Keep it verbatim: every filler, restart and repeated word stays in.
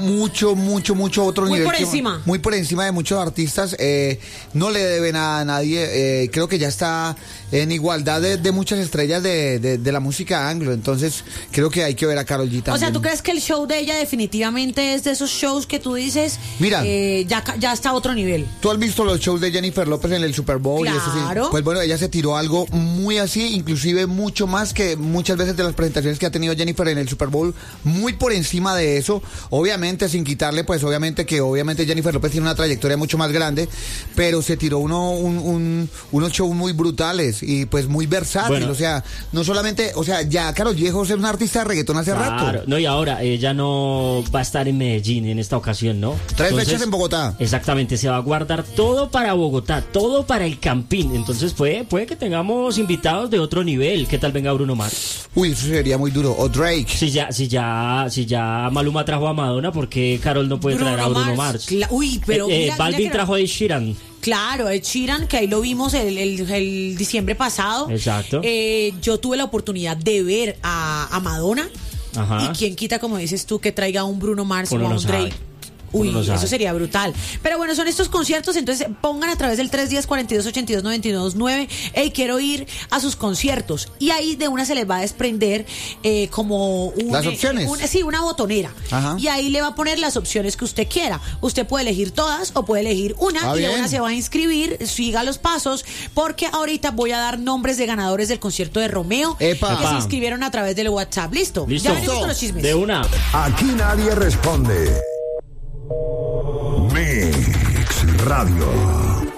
mucho, mucho, mucho a otro Muy nivel. por que- encima. Muy por encima de muchos artistas. Eh, no le debe nada a nadie. Eh, creo que ya está en igualdad de, de muchas estrellas de, de, de la música anglo. Entonces, creo que hay que ver a Karol G también. O sea, ¿tú crees que el show de ella definitivamente es de esos shows que tú dices, Mira. eh, ya, ca- ya está a otro nivel? ¿Tú has visto los shows de Jennifer López en el Super Bowl? Y eso sí? Claro. Pues bueno, ella se tiró algo muy así, inclusive mucho más que muchas veces de las presentaciones que ha tenido Jennifer en el Super Bowl, muy por encima de eso, obviamente sin quitarle, pues obviamente que obviamente Jennifer López tiene una trayectoria mucho más grande, pero se tiró uno un, un- unos shows muy brutales y pues muy versátil, Bueno. o sea, no solamente, o sea, ya Karol G es una artista de reggaetón hace Claro, rato. no, y ahora ella no va a estar en Medellín en esta ocasión, ¿no? Tres Entonces, fechas en Bogotá. Exactamente, se va a guardar todo para Bogotá, todo para el Campín. Entonces puede, puede que tengamos invitados de otro nivel. ¿Qué tal venga Bruno Mars? Uy, eso sería muy duro. O Drake. Si ya, si ya, si ya Maluma trajo a Madonna, ¿por qué Karol no puede traer a Bruno Mars? Cla- Uy, pero Eh, eh, mira- mira Balvin que no- trajo a Ed Sheeran. Claro, Ed Sheeran, que ahí lo vimos el, el- el diciembre pasado. Exacto. Eh, yo tuve la oportunidad de ver a, a Madonna. Ajá. Y quién quita, como dices tú, que traiga a un Bruno Mars Uno o a no un sabe. Drake. Uy, Uno no sabe. eso sería brutal. Pero bueno, son estos conciertos, entonces pongan a través del tres diez, cuarenta y dos, ochenta y dos, noventa y dos, nueve, hey, quiero ir a sus conciertos. Y ahí de una se les va a desprender eh, como un, Las eh, opciones. un- sí, una botonera. Ajá. Y ahí le va a poner las opciones que usted quiera. Usted puede elegir todas o puede elegir una Ah, y de bien. una se va a inscribir, siga los pasos, porque ahorita voy a dar nombres de ganadores del concierto de Romeo Epa. que se Epa. inscribieron a través del WhatsApp. ¿Listo? ¿Listo? Ya venimos con los chismes. De una. Aquí nadie responde. Mix Radio.